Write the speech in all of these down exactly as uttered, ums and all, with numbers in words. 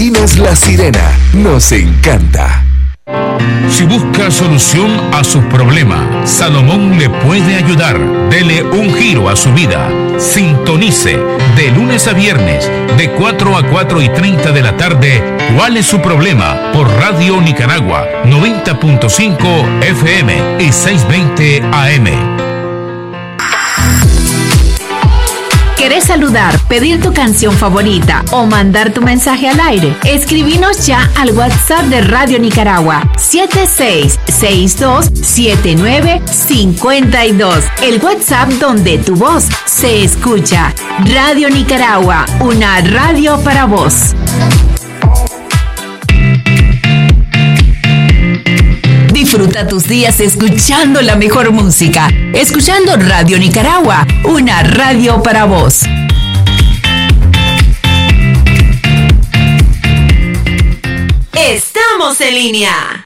Medicinas La Sirena. Nos encanta. Si busca solución a sus problemas, Salomón le puede ayudar. Dele un giro a su vida. Sintonice de lunes a viernes de cuatro a cuatro y treinta de la tarde. ¿Cuál es su problema? Por Radio Nicaragua noventa punto cinco F M y seiscientos veinte A M. ¿Querés saludar, pedir tu canción favorita o mandar tu mensaje al aire? Escribinos ya al WhatsApp de Radio Nicaragua siete seis seis dos siete nueve cinco dos. El WhatsApp donde tu voz se escucha. Radio Nicaragua, una radio para vos. Disfruta tus días escuchando la mejor música, escuchando Radio Nicaragua, una radio para vos. Estamos en línea.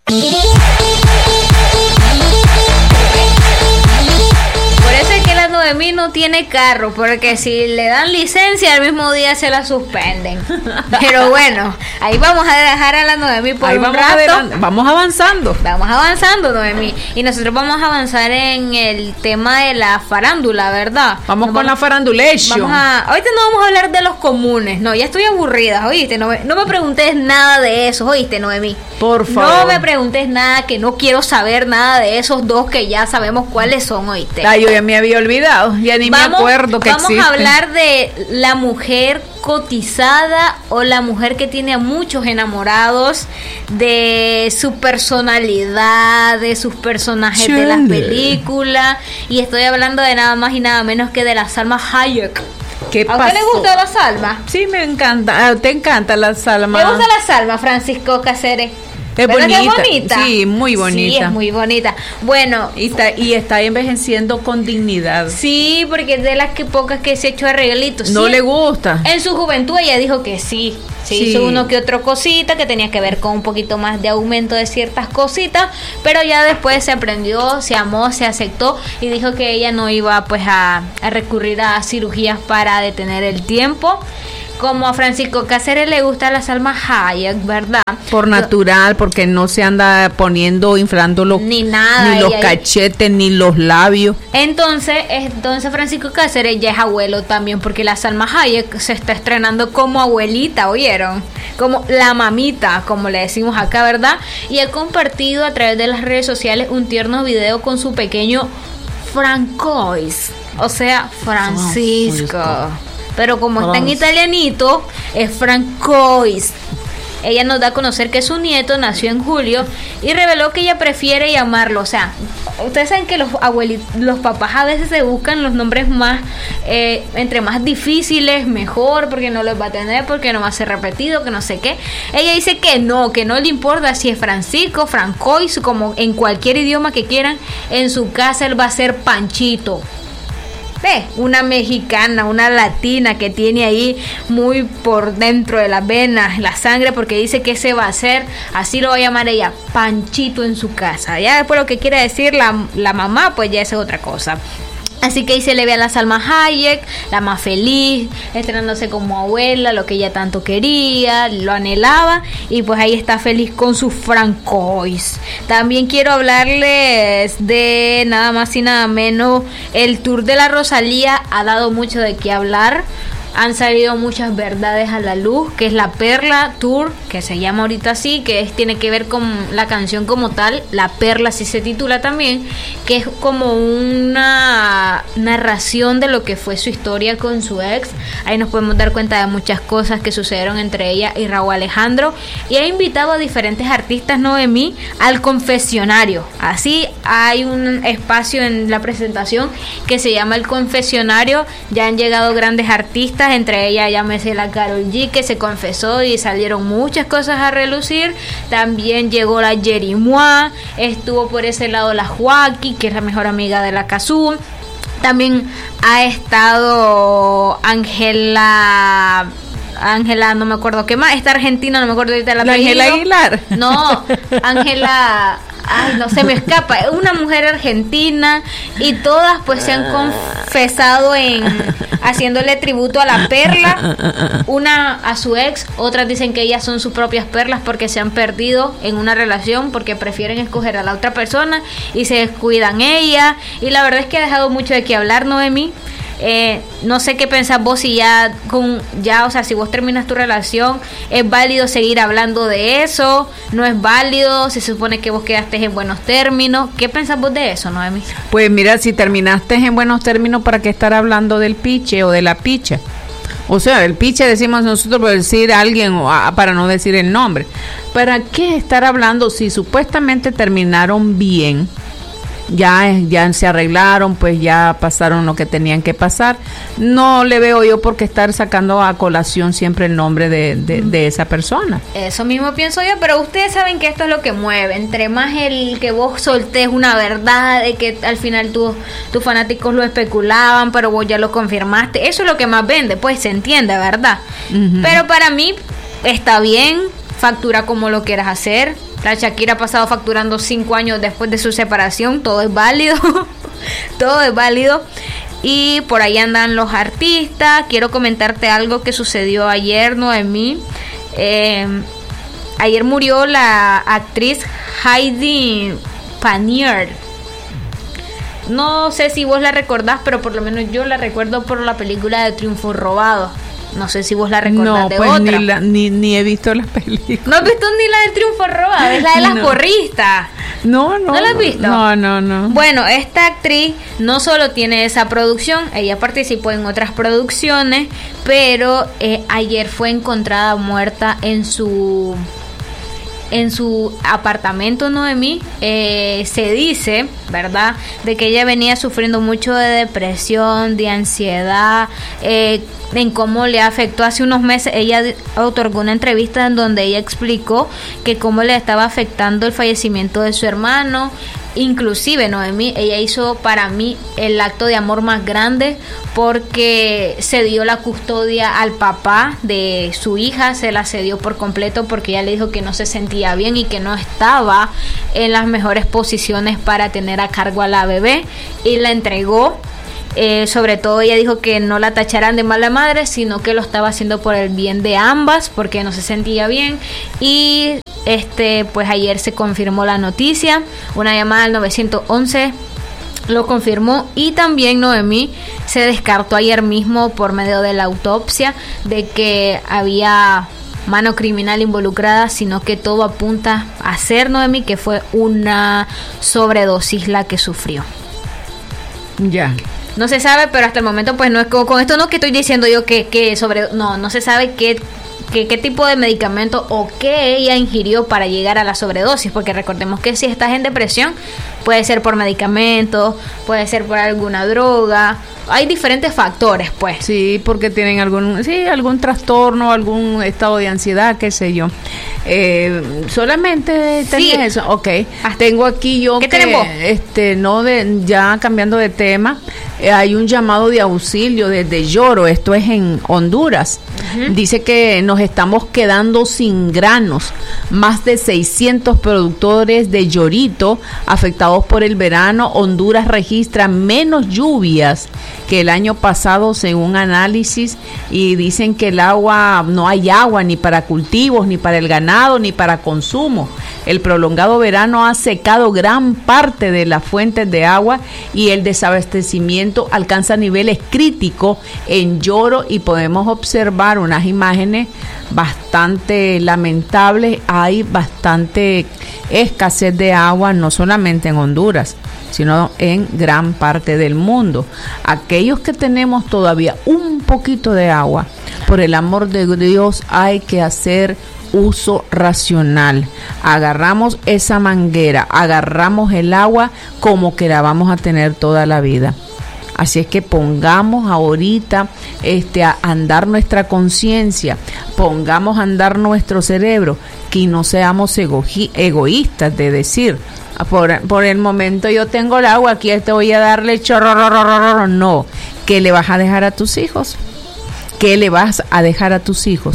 Noemí no tiene carro, porque si le dan licencia, el mismo día se la suspenden. Pero bueno, ahí vamos a dejar a la Noemí por ahí un vamos rato. Adelante. Vamos avanzando. Vamos avanzando, Noemí. Y nosotros vamos a avanzar en el tema de la farándula, ¿verdad? Vamos Nos con vamos, la farandulation. Vamos a, ahorita no vamos a hablar de los comunes. No, ya estoy aburrida, ¿oíste? No me, no me preguntes nada de eso, ¿oíste, Noemí? Por favor. No me preguntes nada, que no quiero saber nada de esos dos que ya sabemos cuáles son, ¿oíste? Ay, yo ya me había olvidado. Ya ni vamos, me acuerdo que Vamos existen. a hablar de la mujer cotizada o la mujer que tiene a muchos enamorados, de su personalidad, de sus personajes Chale. de las películas. Y estoy hablando de nada más y nada menos que de la Salma Hayek. ¿Qué ¿A pasó? usted le gusta la Salma? Sí, me encanta. ¿Te encanta la Salma? ¿Le gusta la Salma, Francisco Cáceres? Es bonita. Que es bonita. Sí, muy bonita. Sí, es muy bonita. Bueno, y está, y está envejeciendo con dignidad. Sí, porque es de las que pocas que se ha hecho arreglitos. No sí, le gusta. En su juventud ella dijo que sí. Se sí. hizo uno que otro cosita que tenía que ver con un poquito más de aumento de ciertas cositas, pero ya después se aprendió, se amó, se aceptó y dijo que ella no iba pues a, a recurrir a cirugías para detener el tiempo. Como a Francisco Cáceres le gusta la Salma Hayek, ¿verdad? Por natural, porque no se anda poniendo, inflando los, ni nada, ni los cachetes, ni los labios. Entonces, entonces Francisco Cáceres ya es abuelo también, porque la Salma Hayek se está estrenando como abuelita, ¿oyeron? Como la mamita, como le decimos acá, ¿verdad? Y ha compartido a través de las redes sociales un tierno video con su pequeño Francois, o sea, Francisco. Oh, pero como está en italianito, es Francois. Ella nos da a conocer que su nieto nació en julio y reveló que ella prefiere llamarlo. O sea, ustedes saben que los abuelitos, los papás a veces se buscan los nombres más, eh, entre más difíciles, mejor, porque no los va a tener, porque no va a ser repetido, que no sé qué. Ella dice que no, que no le importa si es Francisco, Francois, como en cualquier idioma que quieran. En su casa él va a ser Panchito. ¿Ve? Una mexicana, una latina que tiene ahí muy por dentro de las venas la sangre, porque dice que ese va a ser, así lo va a llamar ella, Panchito en su casa. Ya después lo que quiere decir la, la mamá, pues ya es otra cosa. Así que ahí se le ve a la Salma Hayek, la más feliz, estrenándose como abuela, lo que ella tanto quería, lo anhelaba, y pues ahí está feliz con sus Francois. También quiero hablarles de nada más y nada menos, el tour de la Rosalía ha dado mucho de qué hablar. Han salido muchas verdades a la luz, que es la Perla Tour, que se llama ahorita así, que es, tiene que ver con la canción como tal, La Perla así se titula también, que es como una narración de lo que fue su historia con su ex. Ahí nos podemos dar cuenta de muchas cosas que sucedieron entre ella y Raúl Alejandro, y ha invitado a diferentes artistas, Noemí, al confesionario. Así hay un espacio en la presentación que se llama El Confesionario. Ya han llegado grandes artistas, entre ellas llámese la Karol G, que se confesó y salieron muchas cosas a relucir. También llegó la Jerimois, estuvo por ese lado la Joaquín, que es la mejor amiga de la Cazú. También ha estado Ángela... Ángela, no me acuerdo qué más, esta argentina, no me acuerdo ahorita la apellido. Ángela Aguilar. No, Ángela... ay, no se me escapa, es una mujer argentina y todas pues se han confesado en haciéndole tributo a la perla, una a su ex, otras dicen que ellas son sus propias perlas porque se han perdido en una relación porque prefieren escoger a la otra persona y se descuidan ella, y la verdad es que ha dejado mucho de qué hablar, Noemí. Eh, no sé qué pensás vos, si ya con ya, o sea, si vos terminas tu relación, ¿es válido seguir hablando de eso? ¿No es válido? ¿Se supone que vos quedaste en buenos términos? ¿Qué pensás vos de eso, Noemí? Pues mira, si terminaste en buenos términos, ¿para qué estar hablando del piche o de la picha? O sea, el piche decimos nosotros por decir a alguien, o a, para no decir el nombre. ¿Para qué estar hablando si supuestamente terminaron bien? Ya, ya se arreglaron, pues ya pasaron lo que tenían que pasar. No le veo yo por qué estar sacando a colación siempre el nombre de, de, de esa persona. Eso mismo pienso yo, pero ustedes saben que esto es lo que mueve. Entre más el que vos soltés una verdad, de que al final tu, tus fanáticos lo especulaban, pero vos ya lo confirmaste, eso es lo que más vende, pues se entiende, ¿verdad? Uh-huh. Pero para mí está bien, factura como lo quieras hacer. La Shakira ha pasado facturando cinco años después de su separación, todo es válido, todo es válido. Y por ahí andan los artistas. Quiero comentarte algo que sucedió ayer, Noemí. Eh, ayer murió la actriz Heidi Panier. No sé si vos la recordás, pero por lo menos yo la recuerdo por la película de Triunfo Robado. No sé si vos la recordás no, de pues otra. Ni, la, ni, ni he visto las películas. ¿No has visto ni la del Triunfo Robado? Es la de las no. porristas. No, no. ¿No la has visto? No, no, no. Bueno, esta actriz no solo tiene esa producción, ella participó en otras producciones, pero eh, ayer fue encontrada muerta en su... en su apartamento, Noemí. Eh, se dice, ¿verdad?, de que ella venía sufriendo mucho de depresión, de ansiedad, eh, en cómo le afectó. Hace unos meses ella otorgó una entrevista en donde ella explicó que cómo le estaba afectando el fallecimiento de su hermano. Inclusive, Noemí, ella hizo para mí el acto de amor más grande porque se dio la custodia al papá de su hija, se la cedió por completo porque ella le dijo que no se sentía bien y que no estaba en las mejores posiciones para tener a cargo a la bebé, y la entregó. Eh, sobre todo ella dijo que no la tacharan de mala madre, sino que lo estaba haciendo por el bien de ambas porque no se sentía bien. Y este pues ayer se confirmó la noticia, una llamada al nueve once lo confirmó, y también, Noemí, se descartó ayer mismo por medio de la autopsia de que había mano criminal involucrada, sino que todo apunta a ser, Noemí, que fue una sobredosis la que sufrió. Ya. No se sabe, pero hasta el momento pues no es como, con esto no que estoy diciendo yo que, que sobre no, no se sabe qué, qué, qué tipo de medicamento o qué ella ingirió para llegar a la sobredosis, porque recordemos que si estás en depresión puede ser por medicamentos, puede ser por alguna droga, hay diferentes factores, pues. Sí, porque tienen algún sí, algún trastorno, algún estado de ansiedad, qué sé yo. Eh, solamente tenía sí. eso. Ok. Ah, tengo aquí yo ¿Qué que tenemos? este no de ya cambiando de tema, eh, hay un llamado de auxilio desde Lloro, esto es en Honduras. Uh-huh. Dice que nos estamos quedando sin granos. Más de seiscientos productores de llorito afectados por el verano. Honduras registra menos lluvias que el año pasado según análisis, y dicen que el agua, no hay agua ni para cultivos, ni para el ganado, ni para consumo. El prolongado verano ha secado gran parte de las fuentes de agua y el desabastecimiento alcanza niveles críticos en Lloro, y podemos observar unas imágenes bastante lamentables. Hay bastante escasez de agua, no solamente en Honduras, sino en gran parte del mundo. Aquellos que tenemos todavía un poquito de agua, por el amor de Dios, hay que hacer uso racional. Agarramos esa manguera, agarramos el agua como que la vamos a tener toda la vida. Así es que pongamos ahorita este, a andar nuestra conciencia, pongamos a andar nuestro cerebro, que no seamos egoí- egoístas de decir, por, por el momento yo tengo el agua, aquí te voy a darle chorro, no. ¿Qué le vas a dejar a tus hijos? ¿Qué le vas a dejar a tus hijos?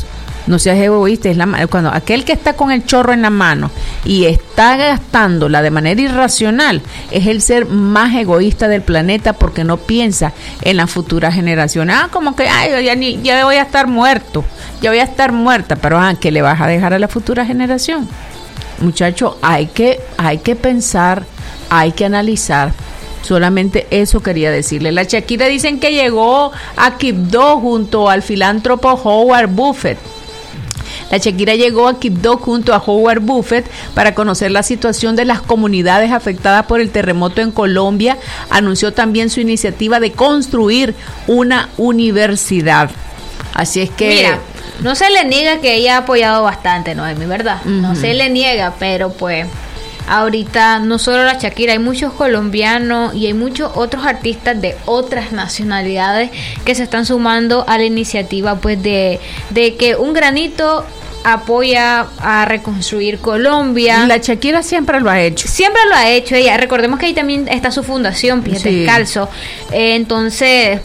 No seas egoísta, es la, cuando aquel que está con el chorro en la mano y está gastándola de manera irracional, es el ser más egoísta del planeta porque no piensa en las futuras generaciones. Ah, como que ay, ya, ni, ya voy a estar muerto, ya voy a estar muerta, pero ah, ¿qué le vas a dejar a la futura generación? Muchachos, hay que, hay que pensar, hay que analizar. Solamente eso quería decirle. La Shakira dicen que llegó a Quibdó junto al filántropo Howard Buffett. La Shakira llegó a Quibdó junto a Howard Buffett para conocer la situación de las comunidades afectadas por el terremoto en Colombia. Anunció también su iniciativa de construir una universidad. Así es que... Mira, no se le niega que ella ha apoyado bastante, Noemi, ¿verdad? Uh-huh. No se le niega, pero pues... Ahorita no solo la Shakira, hay muchos colombianos y hay muchos otros artistas de otras nacionalidades que se están sumando a la iniciativa pues de, de que un granito apoya a reconstruir Colombia. La Shakira siempre lo ha hecho. Siempre lo ha hecho ella. Recordemos que ahí también está su fundación, Pies sí. Descalzo. Eh, entonces...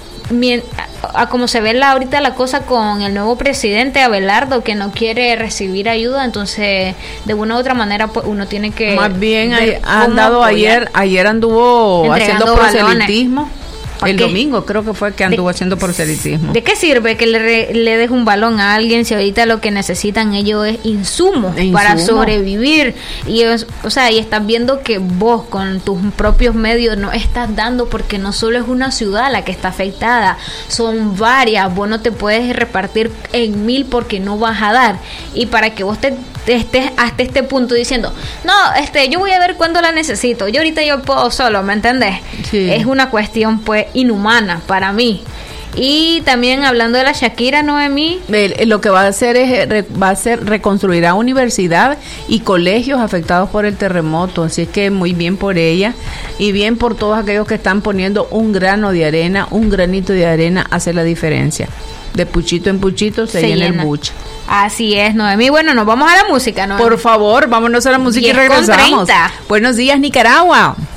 A, a como se ve la, ahorita la cosa con el nuevo presidente Abelardo, que no quiere recibir ayuda, entonces de una u otra manera pues uno tiene que más bien ha andado ayer ayer anduvo haciendo proselitismo balones. El qué? domingo creo que fue que anduvo de, haciendo proselitismo. ¿De qué sirve que le, le deje un balón a alguien si ahorita lo que necesitan ellos es insumos ¿Insumo? para sobrevivir? Y es, o sea, y estás viendo que vos con tus propios medios no estás dando, porque no solo es una ciudad la que está afectada, son varias. Vos no te puedes repartir en mil porque no vas a dar. Y para que vos te estés hasta este punto diciendo, no, este, yo voy a ver cuándo la necesito, yo ahorita yo puedo solo, ¿me entendés? Sí. Es una cuestión pues inhumana para mí. Y también hablando de la Shakira, Noemí, lo que va a hacer es va a ser reconstruirá universidad y colegios afectados por el terremoto, así es que muy bien por ella y bien por todos aquellos que están poniendo un grano de arena, un granito de arena hace la diferencia. De puchito en puchito se, se llena, llena el buche. Así es, Noemí. Bueno, nos vamos a la música, Noemí. Por favor, vámonos a la música y regresamos. Buenos días, Nicaragua.